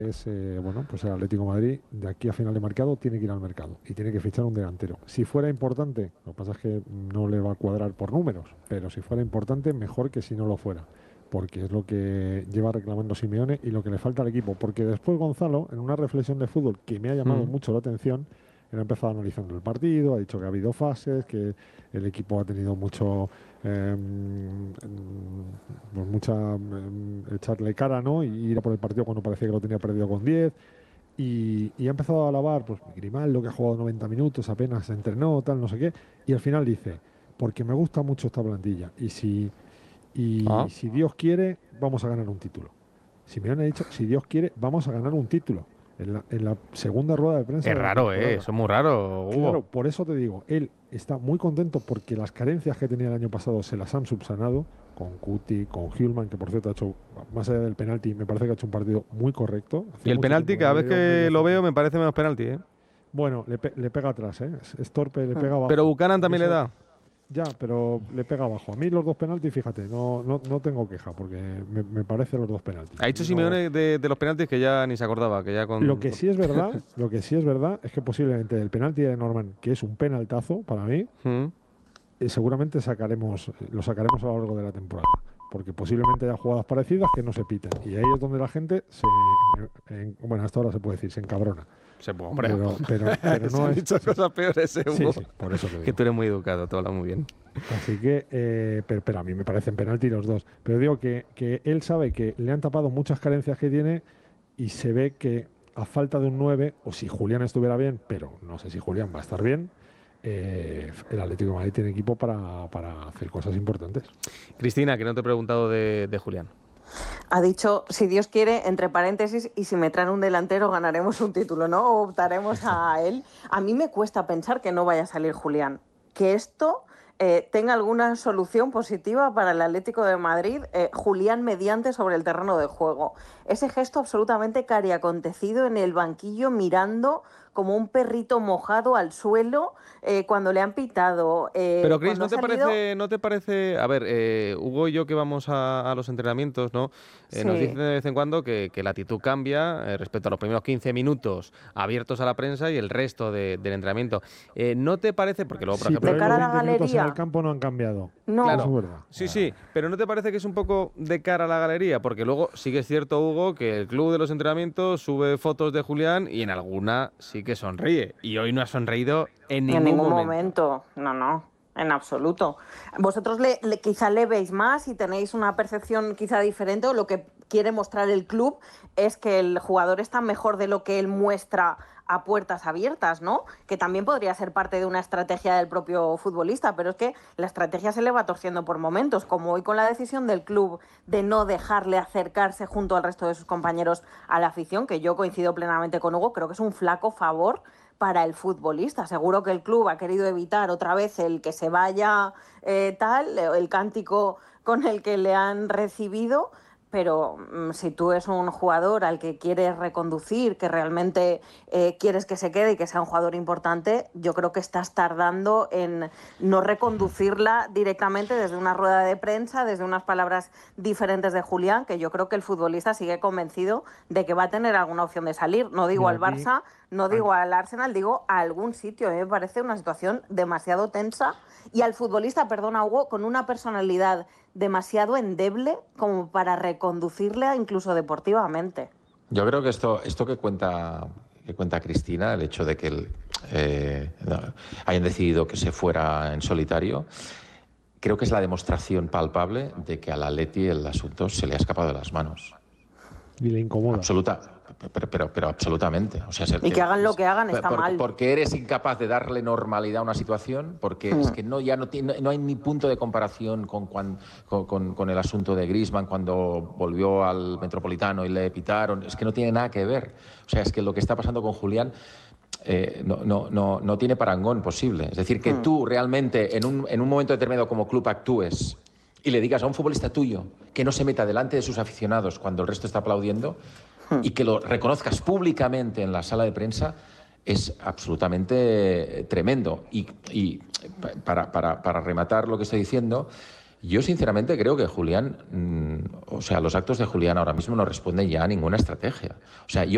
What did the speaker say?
es, bueno, pues el Atlético de Madrid de aquí a final de mercado tiene que ir al mercado y tiene que fichar un delantero. Si fuera importante, lo que pasa es que no le va a cuadrar por números, pero si fuera importante, mejor que si no lo fuera, porque es lo que lleva reclamando Simeone y lo que le falta al equipo. Porque después Gonzalo, en una reflexión de fútbol que me ha llamado Mm. mucho la atención, él ha empezado analizando el partido, ha dicho que ha habido fases, que el equipo ha tenido mucho pues echarle cara, ¿no? Y ir a por el partido cuando parecía que lo tenía perdido con 10. Y ha empezado a alabar, pues, Grimaldo, que ha jugado 90 minutos, apenas se entrenó, tal, no sé qué. Y al final dice, porque me gusta mucho esta plantilla. Y Ah, si Dios quiere, vamos a ganar un título. Simeone ha dicho, si Dios quiere, vamos a ganar un título. En la segunda rueda de prensa es de la raro, temporada. eso es muy raro, Claro, Hugo. por eso te digo, él está muy contento porque las carencias que tenía el año pasado se las han subsanado con Cuti, con Hillman, que por cierto ha hecho, más allá del penalti, me parece que ha hecho un partido muy correcto. Y Hacía el mucho tiempo penalti, que no cada le vez veía un medio que lo veo, centro. me parece menos penalti, ¿eh? Bueno, le pega atrás, ¿eh? Es torpe, le pega Pero abajo. Buchanan Y también le eso, da. ya, pero le pega abajo. A mí los dos penaltis, fíjate, no tengo queja, porque me parecen los dos penaltis. Ha A dicho mí no. Simeone de los penaltis que ya ni se acordaba, que ya Lo con... que sí es verdad, lo que sí es verdad es que posiblemente el penalti de Norman, que es un penaltazo para mí, Mm. seguramente lo sacaremos a lo largo de la temporada, porque posiblemente haya jugadas parecidas que no se piten. Y ahí es donde la gente bueno, hasta ahora se puede decir, se encabrona. Hombre, Pero se no han es. dicho cosas peores, Sí, Hugo. sí, por eso te Que digo. tú eres muy educado, tú hablas muy bien. Así que, pero a mí me parecen penalti los dos. Pero digo que él sabe que le han tapado muchas carencias que tiene y se ve que a falta de un 9 o si Julián estuviera bien, pero no sé si Julián va a estar bien, el Atlético de Madrid tiene equipo para hacer cosas importantes. Cristina, que no te he preguntado de Julián. Ha dicho, si Dios quiere, entre paréntesis, y si me traen un delantero ganaremos un título, ¿no? O optaremos a él. A mí me cuesta pensar que no vaya a salir Julián. Que esto tenga alguna solución positiva para el Atlético de Madrid, Julián mediante sobre el terreno de juego. Ese gesto absolutamente cariacontecido en el banquillo mirando como un perrito mojado al suelo cuando le han pitado, Pero Chris, cuando ha salido... no te parece, a ver, Hugo y yo que vamos a los entrenamientos, ¿no? Nos dicen Sí. de vez en cuando que la actitud cambia respecto a los primeros 15 minutos abiertos a la prensa y el resto del entrenamiento. ¿No te parece, porque luego, por Sí, ejemplo, pero De hoy cara los a la 20 minutos en el galería, campo no han cambiado. Eso no. es claro, verdad. sí, sí, pero ¿no te parece que es un poco de cara a la galería? Porque luego sí que es cierto, Hugo, que el club de los entrenamientos sube fotos de Julián y en alguna sí que sonríe. Y hoy no ha sonreído en En ningún ningún momento. momento, no, en absoluto. Vosotros quizá le veis más y tenéis una percepción quizá diferente, o lo que quiere mostrar el club es que el jugador está mejor de lo que él muestra a puertas abiertas, ¿no? Que también podría ser parte de una estrategia del propio futbolista, pero es que la estrategia se le va torciendo por momentos, como hoy con la decisión del club de no dejarle acercarse junto al resto de sus compañeros a la afición, que yo coincido plenamente con Hugo, creo que es un flaco favor para el futbolista. Seguro que el club ha querido evitar otra vez el que se vaya el cántico con el que le han recibido, pero si tú eres un jugador al que quieres reconducir, que realmente quieres que se quede y que sea un jugador importante, yo creo que estás tardando en no reconducirla directamente desde una rueda de prensa, desde unas palabras diferentes de Julián, que yo creo que el futbolista sigue convencido de que va a tener alguna opción de salir. No digo Mira, al Barça, no digo al Arsenal, digo a algún sitio. A mí me parece una situación demasiado tensa y al futbolista, perdona Hugo, con una personalidad demasiado endeble como para reconducirle incluso deportivamente. Yo creo que esto que cuenta Cristina, el hecho de que hayan decidido que se fuera en solitario, creo que es la demostración palpable de que al Atleti el asunto se le ha escapado de las manos. y le incomoda. Pero absolutamente. O sea, Y que hagan lo que hagan está mal. Porque eres incapaz de darle normalidad a una situación, porque es que no hay ni punto de comparación con el asunto de Griezmann cuando volvió al Metropolitano y le pitaron. Es que no tiene nada que ver. O sea, es que lo que está pasando con Julián no tiene parangón posible. Es decir, que tú realmente en un momento determinado como club actúes y le digas a un futbolista tuyo que no se meta delante de sus aficionados cuando el resto está aplaudiendo y que lo reconozcas públicamente en la sala de prensa, es absolutamente tremendo. Y para rematar lo que estoy diciendo, yo sinceramente creo que Julián, o sea, los actos de Julián ahora mismo no responden ya a ninguna estrategia. O sea, yo